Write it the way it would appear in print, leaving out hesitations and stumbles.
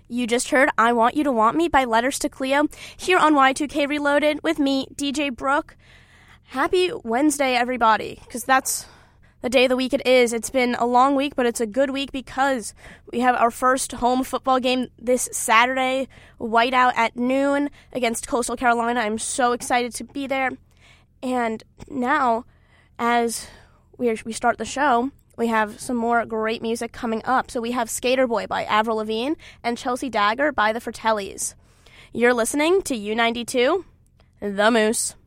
You just heard I Want You to Want Me by Letters to Cleo here on Y2K Reloaded with me, DJ Brooke. Happy Wednesday, everybody, because that's the day of the week it is. It's been a long week, but it's a good week because we have our first home football game this Saturday, whiteout at noon against Coastal Carolina. I'm so excited to be there. And now, as we start the show, we have some more great music coming up. So we have Skater Boy by Avril Lavigne and Chelsea Dagger by the Fratellis. You're listening to U92, The Moose.